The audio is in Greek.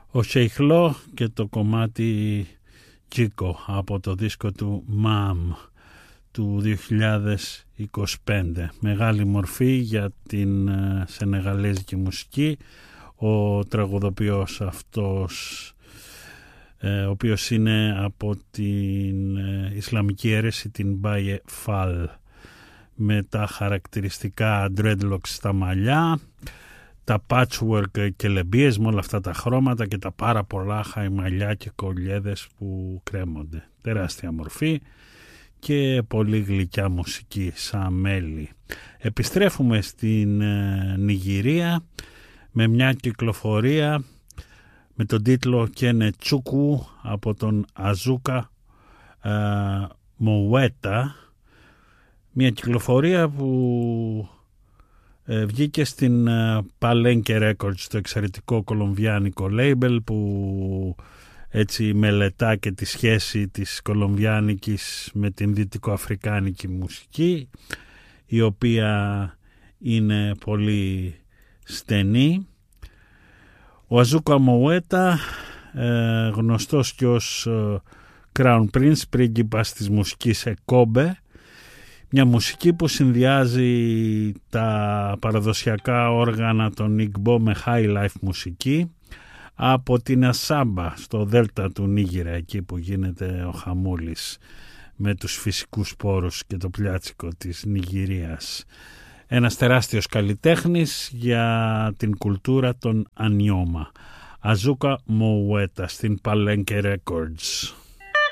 Ο Σεϊχλό και το κομμάτι Τσίκο από το δίσκο του Μαμ του 2025. Μεγάλη μορφή για την σενεγαλέζικη μουσική. Ο τραγουδοποιός αυτός, ο οποίος είναι από την Ισλαμική αίρεση, την Μπάιε Φάλ, με τα χαρακτηριστικά dreadlocks στα μαλλιά, τα patchwork και λεμπίες με όλα αυτά τα χρώματα και τα πάρα πολλά χαϊμαλιά και κολλιέδες που κρέμονται. Τεράστια μορφή και πολύ γλυκιά μουσική σαν μέλη. Επιστρέφουμε στην Νιγηρία με μια κυκλοφορία με τον τίτλο «Κένε Τσούκου» από τον Αζούκα Μοουέτα, μια κυκλοφορία που βγήκε στην Palenque Records, το εξαιρετικό κολομβιάνικο label που έτσι μελετά και τη σχέση της κολομβιάνικης με την δυτικοαφρικάνικη μουσική, η οποία είναι πολύ στενή. Ο Αζούκα Μοουέτα, γνωστός και ως Crown Prince, πρίγκιπας της μουσικής Εκόμπε, μια μουσική που συνδυάζει τα παραδοσιακά όργανα των Ιγμπό με high life μουσική από την Ασάμπα στο δέλτα του Νίγηρα, εκεί που γίνεται ο χαμούλης με τους φυσικούς πόρους και το πλιάτσικο της Νιγηρίας. Ένας τεράστιος καλλιτέχνης για την κουλτούρα των Ανιώμα. Αζούκα Μοουέτα στην Palenque Records.